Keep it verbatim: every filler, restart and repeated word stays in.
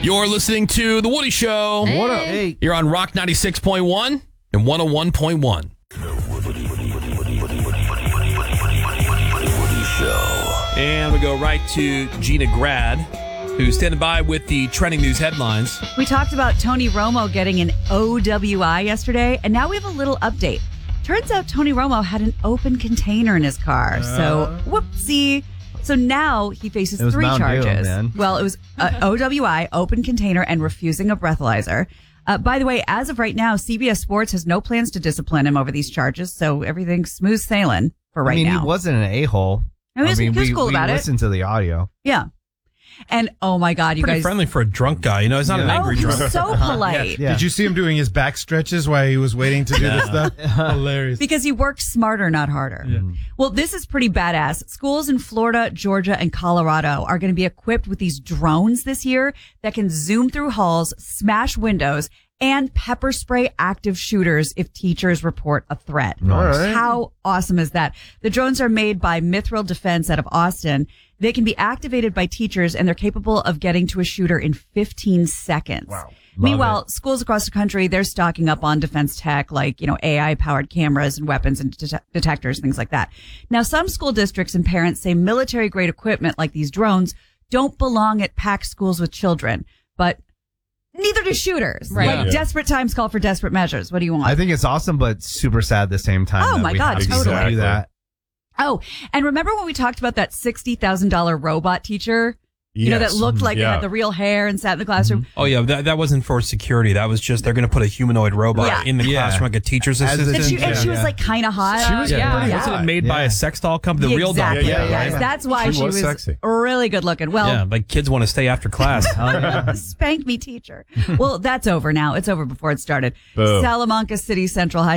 You're listening to The Woody Show. Hey. What up? Hey. You're on Rock ninety-six point one and one oh one point one. And we go right to Gina Grad, who's standing by with the trending news headlines. We talked about Tony Romo getting an O W I yesterday, and now we have a little update. Turns out Tony Romo had an open container in his car. Uh, so, whoopsie. So now he faces it was three Mount charges. Dew, man. Well, it was uh, O W I, open container, and refusing a breathalyzer. Uh, by the way, as of right now, C B S Sports has no plans to discipline him over these charges, so everything's smooth sailing for right I mean, now. he wasn't an a-hole. I mean, he was, he was we, cool we about it. listened to the audio. Yeah. And, oh my God, you Pretty guys. friendly for a drunk guy. You know, he's not Yeah. an Oh, angry he drunk. was so polite. Yeah. Did you see him doing his back stretches while he was waiting to do this stuff? Hilarious. Because he worked smarter, not harder. Yeah. Well, this is pretty badass. Schools in Florida, Georgia, and Colorado are going to be equipped with these drones this year that can zoom through halls, smash windows, and pepper spray active shooters if teachers report a threat. Nice. All right. How awesome is that? The drones are made by Mithril Defense out of Austin. They can be activated by teachers, and they're capable of getting to a shooter in fifteen seconds. Wow. Meanwhile, it. schools across the country, they're stocking up on defense tech like, you know, A I-powered cameras and weapons and det- detectors, things like that. Now, some school districts and parents say military-grade equipment like these drones don't belong at packed schools with children, but neither do shooters. Right. Like, Yeah. desperate times call for desperate measures. What do you want? I think it's awesome, but super sad at the same time. Oh, that my we God, have to totally. do that. Oh, and remember when we talked about that sixty thousand dollars robot teacher? You know, that Yes. looked like it Yeah. had the real hair and sat in the classroom? Oh, yeah, that, that wasn't for security. That was just they're going to put a humanoid robot Yeah. in the Yeah. classroom like a teacher's As a assistant. And she, and Yeah, she was yeah. like kind of hot. She was- yeah. yeah. Wasn't it made by Yeah. a sex doll company? The real doll. Exactly. Yeah, yeah, yes. yeah. That's why She she, was was sexy. really good looking. Well, Yeah, like kids want to stay after class. spank me, teacher. Well, that's over now. It's over before it started. Boom. Salamanca City Central High